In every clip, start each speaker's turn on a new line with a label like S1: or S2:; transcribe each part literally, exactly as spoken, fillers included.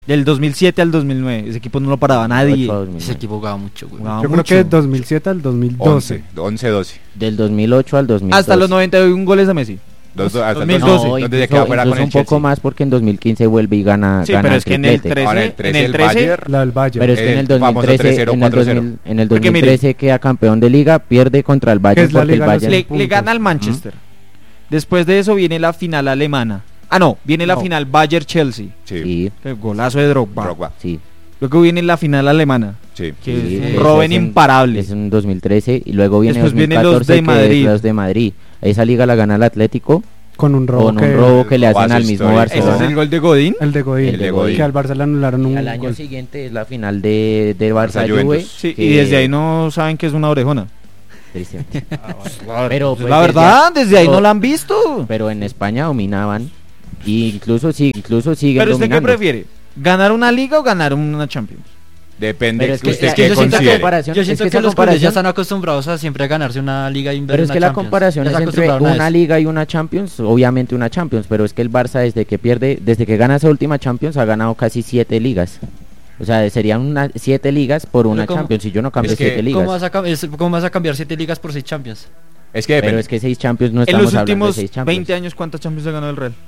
S1: Del dos mil siete al dos mil nueve, ese equipo no lo paraba nadie.
S2: Ese equipo jugaba mucho, güey.
S1: Jugaba
S3: Yo
S1: mucho.
S3: creo que dos mil siete al dos mil doce.
S4: once, doce.
S5: Del dos mil ocho al dos mil doce.
S1: Hasta los noventa y un goles a Messi.
S4: Dos, hasta
S1: dos mil
S4: el
S1: doce.
S5: No,
S4: donde se
S5: incluso,
S4: queda fuera con
S5: incluso
S4: el
S5: un poco
S4: Chelsea.
S5: más porque en dos mil quince vuelve y gana,
S1: Sí,
S5: gana
S1: pero
S5: el
S1: es que en el
S5: triplete.
S1: trece,
S4: Ahora el trece
S1: en el
S4: el
S1: trece,
S4: Bayern.
S3: La del Bayern.
S5: Pero es que en el
S4: El
S5: dos mil
S4: famoso
S5: trece,
S4: tres cero,
S5: en el
S4: cuatro cero.
S5: dos mil, en el
S1: Porque
S5: dos mil trece queda campeón de liga, pierde contra el Bayern
S3: es la
S5: porque el
S3: liga de los
S5: Bayern...
S1: le,
S3: puntos.
S1: le gana al Manchester. Después de eso viene la final alemana. Ah, no, viene la
S3: No.
S1: final Bayern-Chelsea.
S4: Sí,
S5: Sí,
S1: Qué golazo de Drogba.
S4: Drogba.
S5: sí.
S1: Luego viene la final alemana,
S4: Sí.
S1: que
S5: Sí,
S1: es
S5: eso
S1: un Robben
S5: es en-
S1: imparable.
S5: Es en dos mil trece y luego viene
S1: Después
S5: dos mil
S1: vienen los
S5: catorce
S1: de
S5: que
S1: Madrid.
S5: es los de Madrid. Esa liga la gana el Atlético
S3: Con un robo
S5: con
S3: que...
S5: un robo que le hacen
S4: Robazo
S5: al mismo
S4: histórico.
S1: Ese es
S5: Barcelona.
S1: el gol de Godín.
S3: El de Godín.
S4: El de Godín.
S3: Que al Barça le anularon
S5: Y
S3: un
S5: al año
S3: gol.
S5: siguiente es la final de, de Barça
S4: Barça-Juventus.
S5: Juve.
S1: Sí,
S5: que-
S1: y desde ahí no saben que es una orejona.
S5: Tristemente. Pero
S1: Pues
S5: pues,
S1: la
S5: desde-
S1: verdad, desde ahí
S5: pero-
S1: no la han visto.
S5: Pero en España dominaban y incluso sí, incluso siguen
S1: Pero usted qué
S5: dominando.
S1: prefiere, ¿ganar una liga o ganar una Champions?
S4: Depende
S5: Pero es
S4: que
S5: que
S4: usted
S5: es
S4: qué
S5: que yo siento que
S4: considere.
S5: comparación-
S2: Yo
S5: es
S2: siento
S5: que
S2: que,
S5: esa
S2: los clubes ya
S5: comparación-
S2: están acostumbrados a siempre a ganarse una liga y en vez
S5: Pero
S2: de
S5: es
S2: una
S5: que la
S2: Champions.
S5: comparación
S2: Ya
S5: es
S2: se
S5: entre
S2: acostumbraron a
S5: una
S2: eso.
S5: liga y una Champions, obviamente una Champions, pero es que el Barça desde que pierde, desde que gana esa última Champions ha ganado casi siete ligas. O sea, serían una, siete ligas por una
S2: ¿cómo?
S5: Champions y yo no cambio
S4: Es que,
S5: siete ligas.
S2: ¿Cómo vas, a, cam- es- ¿Cómo vas a cambiar siete ligas por seis Champions?
S4: Es que
S5: Pero
S4: depende.
S5: es que seis Champions no
S1: En
S5: estamos
S1: los
S5: hablando de
S1: últimos
S5: seis Champions.
S1: veinte años, ¿cuántas Champions ha ganado el Real?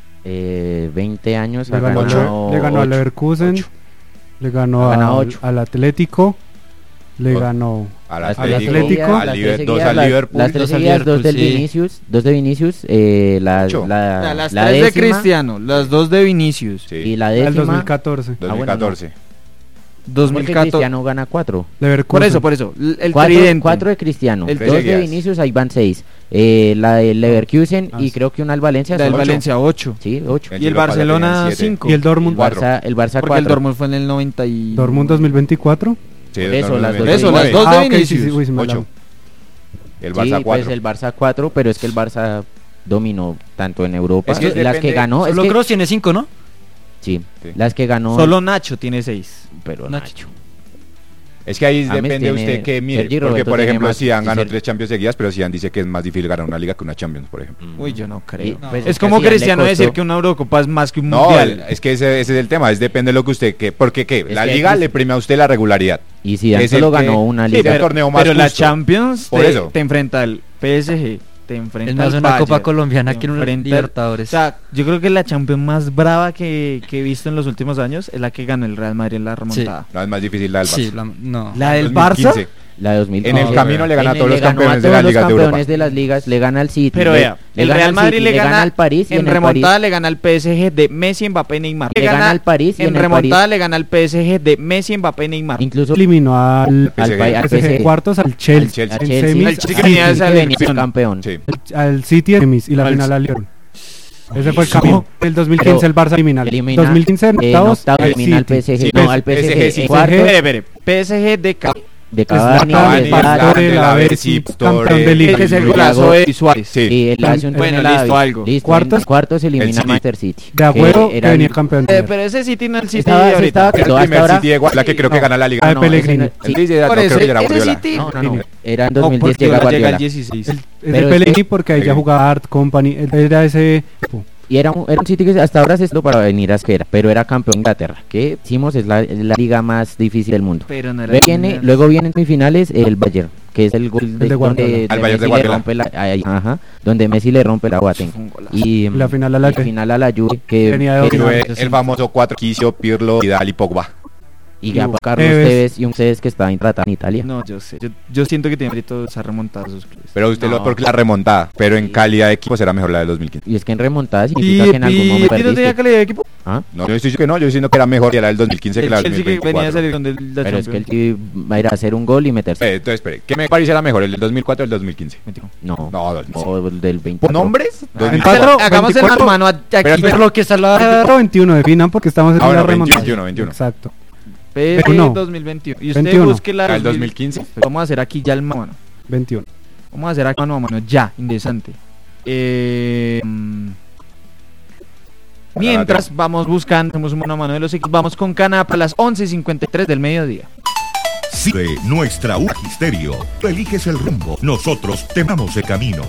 S5: Eh, veinte años
S3: Le
S5: ha
S3: ganó,
S5: ganado
S3: le ganó al
S5: ocho.
S3: Leverkusen,
S4: Ocho.
S3: le ganó,
S5: Ha ganado
S3: al,
S5: ocho.
S3: al Atlético, le
S4: Oh.
S3: ganó
S4: Al
S5: Las
S3: al
S4: Atlético,
S3: Atlético,
S4: al
S5: las
S4: Liber-
S5: tres
S4: dos
S5: seguidas,
S4: al
S5: las-
S4: Liverpool.
S5: Las tres
S2: dos al
S5: seguidas, dos
S2: Liverpool,
S5: del
S2: sí.
S5: Vinicius, dos de Vinicius, eh, la,
S4: Ocho.
S5: la,
S1: La- las
S5: la
S1: tres de
S5: décima
S1: Cristiano, las dos de Vinicius.
S4: Sí.
S5: y la
S3: al
S5: décima.
S3: dos mil catorce.
S5: Ah,
S4: dos mil catorce.
S1: dos mil
S5: Porque
S1: catorce.
S5: Cristiano gana cuatro.
S3: Leverkusen.
S1: Por eso, por eso. l- El
S5: cuatro,
S1: tridente.
S5: cuatro de Cristiano,
S1: El
S5: dos
S4: tres
S5: de
S4: seguidas.
S5: Vinicius, ahí van seis. Eh, la del Leverkusen
S3: Ah,
S5: y
S3: sí.
S5: creo que una al Valencia.
S1: La del
S5: son ocho.
S1: Valencia ocho.
S5: Sí, ocho.
S4: El
S1: Y el
S4: Europa
S1: Barcelona
S4: tenían siete.
S1: cinco.
S3: Y el Dortmund.
S5: El
S4: cuatro.
S5: Barça, el Barça
S1: Porque el
S5: cuatro.
S1: Dortmund fue en el noventa y...
S3: Dortmund dos mil veinticuatro.
S4: Sí,
S5: Por eso,
S4: Dortmund
S5: las
S4: dos
S5: dos
S4: mil
S1: Eso,
S5: de
S1: las
S4: diecinueve.
S1: dos de
S3: Ah, ok, sí,
S1: Vinicius.
S3: sí, uy, se me
S4: Ocho.
S3: habló.
S4: El
S5: Sí,
S4: Barça
S5: pues
S4: cuatro.
S5: el Barça cuatro, pero es que el Barça dominó tanto en Europa.
S4: Es que
S5: las
S4: depende-
S5: que ganó, es
S2: Solo
S5: que,
S2: Kroos tiene cinco, ¿no?
S5: sí,
S4: Sí.
S5: las que ganó.
S1: Solo Nacho tiene seis.
S5: pero
S2: Nacho.
S5: Nacho.
S4: Es que ahí
S5: James
S4: depende
S5: tiene-
S4: usted que mire.
S5: Sergi
S4: Porque,
S5: Roberto
S4: por
S5: tiene
S4: ejemplo,
S5: más-
S4: Zidane ganó
S5: Ser-
S4: tres Champions seguidas, pero Zidane dice que es más difícil ganar una liga que una Champions, por ejemplo.
S1: Uy, yo no creo.
S5: Y, pues,
S1: Es
S5: que
S1: como
S5: a Zidane le
S1: Cristiano decir
S5: costó-
S1: que una Eurocopa es más que un
S4: No,
S1: mundial.
S4: es que ese, ese es el tema, es depende de lo que usted que porque qué,
S5: Es
S4: la
S5: que
S4: liga
S5: aquí-
S4: le premia a usted la regularidad.
S5: Y Zidane
S4: es el
S5: solo
S4: que-
S5: ganó una
S4: Sí,
S5: liga.
S4: pero- torneo más
S1: pero la
S4: justo.
S1: Champions
S4: Por
S1: te,
S4: eso.
S1: te enfrenta al P S G, te enfrenta
S2: Es más
S1: al
S2: una Copa
S1: Bayern,
S2: Colombiana
S1: te
S2: que una
S1: enfrenta al-
S2: Libertadores.
S1: O sea, yo creo que la Champions más brava que, que he visto en los últimos años es la que ganó el Real Madrid en la remontada.
S4: No es más difícil la del Barça.
S2: Sí, la- no.
S1: La del
S4: dos mil
S1: Barça,
S4: quince.
S5: La de dos mil
S4: En el
S5: quince.
S4: camino le gana a
S5: En
S4: todos
S5: el-
S4: los
S5: le ganó a
S4: campeones de
S5: todos
S4: las
S5: los
S4: ligas de Europa.
S5: campeones de las ligas, le gana al City.
S1: pero
S5: le-
S1: vea,
S5: le
S1: el
S5: gana
S1: Real
S5: al
S1: Madrid
S5: City,
S1: le gana
S5: al París y
S1: en
S5: en el
S1: remontada
S5: París-
S1: le gana al P S G de Messi, Mbappé, Neymar.
S5: Le gana al París y
S1: en
S5: en el
S1: remontada
S5: París-
S1: le gana al P S G de Messi, Mbappé, Neymar.
S5: Incluso
S3: Eliminó al,
S4: P S G.
S5: al, al
S3: P S G
S5: P S G.
S3: cuartos al Chelsea,
S4: Al Chelsea.
S5: Al
S3: en
S5: Chelsea,
S3: semis,
S1: al Chelsea
S3: al
S1: que venía de
S3: City,
S1: esa
S5: venía
S1: elección.
S5: campeón.
S4: Sí.
S3: al City en semis y la
S1: Al-
S3: final al Lyon. Ese fue el camino. El dos mil quince
S5: Pero
S3: el Barça elimina.
S5: elimina-
S3: dos mil quince en
S5: En
S3: octavos
S5: octavos
S3: al
S5: elimina al
S3: City.
S5: P S G.
S4: Sí,
S5: No, al P S
S4: P S G,
S5: G.
S4: sí.
S5: En cuarto
S1: Espere, espere, P S G de Ca-
S5: de
S3: Zlatan,
S5: Cavani,
S4: Cavani,
S5: de
S4: Zlatan,
S5: Zlatan,
S3: de la
S4: Zlatan,
S3: Betis,
S4: Pistore,
S3: campeón de liga.
S1: Ese es el
S5: Thiago-
S1: golazo de Suárez.
S4: Sí.
S5: y él hace un
S1: Bueno,
S5: penalti.
S1: listo, algo.
S5: Listo,
S3: Cuartos.
S5: en cuartos elimina
S4: El
S5: a
S4: City.
S5: Manchester City.
S3: De Agüero
S5: que
S3: que
S5: era
S3: venía
S5: el-
S3: campeón.
S1: Eh, pero ese City no es el City
S5: Estaba-
S1: de
S5: se
S1: ahorita.
S5: estaba-
S4: El
S5: quedó hasta
S4: primer
S5: ahora-
S4: City de Gua- la que creo que
S3: No.
S4: gana la liga.
S3: Ah, de
S4: No,
S3: Pellegrini.
S5: ese no-
S4: el City de- no,
S1: Por
S4: creo
S1: ese-
S4: que ya era
S1: ese
S4: Guardiola.
S1: City-
S5: No, no, no.
S3: Sí.
S5: Era en
S1: No,
S5: dos mil diez
S1: porque
S5: llega
S1: ahora llega el
S5: Guardiola.
S1: dieciséis.
S3: El,
S5: Pero
S3: ese
S5: es
S3: Pellegrini
S5: que-
S3: porque ahí ya
S4: Pellegrini.
S3: jugaba Art Company. Él era ese.
S5: Y era un, era un City que hasta ahora se estuvo para venir a Asquera, pero era campeón de Inglaterra, que decimos es la, es la liga más difícil del mundo.
S1: Pero no era
S5: Luego viene, luego viene en semifinales el Bayern, que es el gol de,
S3: de Guardiola.
S5: donde
S4: Al
S5: de
S4: Bayern de
S5: Messi le
S4: Guardiola.
S5: rompe la, ahí, ajá, donde Messi le rompe la Boateng.
S1: Fue un golazo.
S5: Y
S3: La final a la
S5: y
S3: Juve.
S5: final a la Juve, que
S3: Venía de
S5: que-
S3: dominar.
S4: Juve, el famoso cuatro Quicio, Pirlo, Vidal y Pogba.
S5: y ya
S3: Hugo
S5: Carlos
S3: Tevez.
S5: Tevez y un Tevez que estaba intratado en Italia.
S1: No, yo sé. Yo, yo siento que tiene mérito esa remontada de sus clubes.
S4: Pero usted
S5: No.
S4: lo porque la remontada, pero en calidad de equipo será mejor la del dos mil quince.
S5: Y es que en remontada
S1: ¿Y,
S5: significa que en algún
S1: y,
S5: momento
S1: ¿y no tenía
S5: perdiste.
S1: calidad de equipo?
S5: ¿Ah?
S4: No, yo estoy diciendo que no, yo estoy diciendo que era mejor y la del dos mil quince que
S1: El
S4: la del
S1: Chelsea que venía a
S4: dos mil veinticuatro.
S1: salir con el, la
S5: Pero es que el
S1: Champions.
S5: tío va a ir a hacer un gol y meterse.
S4: Eh, entonces, espere, ¿qué me pareciera mejor, el del dos mil cuatro o el dos mil quince?
S5: No,
S4: No, dos mil quince.
S5: o el del veinticuatro.
S4: ¿Nombres? dos mil
S3: Cuatro,
S4: cuatro.
S1: Hagamos el
S3: veinticuatro.
S1: mano a mano
S4: Pero
S1: aquí.
S4: espera,
S2: lo que está la...
S3: veinticuatro veintiuno definan porque estamos en
S4: Ah,
S3: la
S4: bueno,
S3: remontada.
S4: veintiuno, veintiuno.
S3: Exacto.
S1: P S G
S3: veintiuno.
S1: dos mil veintiuno. Y usted
S3: veintiuno.
S1: busque la
S4: ¿La del
S1: dos
S4: dos
S1: mil
S4: mil quince?
S1: Vamos a hacer aquí ya el mano a mano.
S3: veintiuno.
S1: Vamos a hacer aquí mano a mano ya, interesante. Eh, mm, mientras vamos buscando, hacemos un mano a mano de los equipos. Vamos con Canap a las once y cincuenta y tres del mediodía.
S6: Sigue nuestra Magisterio. Tú eliges el rumbo, nosotros te damos el camino.